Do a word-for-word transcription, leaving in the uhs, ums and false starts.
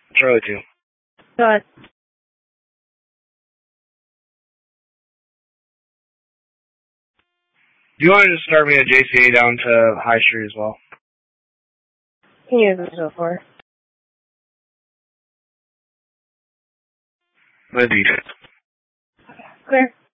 Charlie two. Go ahead. Do you want to just start me at J C A down to High Street as well? Can you use this so far? Indeed. Clear.